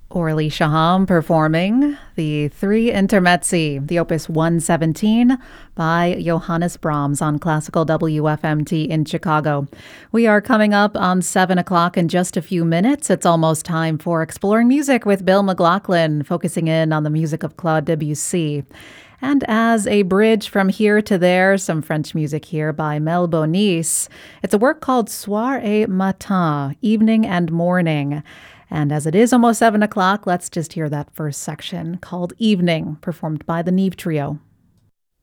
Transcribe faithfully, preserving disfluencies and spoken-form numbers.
Orly Shaham performing the Three Intermezzi, the Opus one seventeen by Johannes Brahms on Classical W F M T in Chicago. We are coming up on seven o'clock in just a few minutes. It's almost time for Exploring Music with Bill McLaughlin, focusing in on the music of Claude Debussy. And as a bridge from here to there, some French music here by Mel Bonis. It's a work called Soir et Matin, Evening and Morning. And as it is almost seven o'clock, let's just hear that first section called Evening, performed by the Neve Trio.